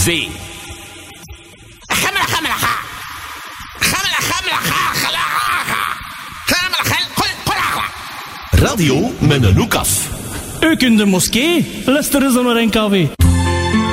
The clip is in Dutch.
V. Radio met een hoek af. Ook in de moskee, luisteren ze naar NKW.